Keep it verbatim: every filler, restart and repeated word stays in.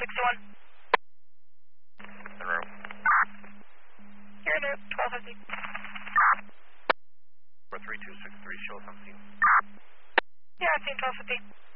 sixty-one. En route. Here in twelve fifty. For three two six three, show us on scene. Yeah, I've seen twelve fifty.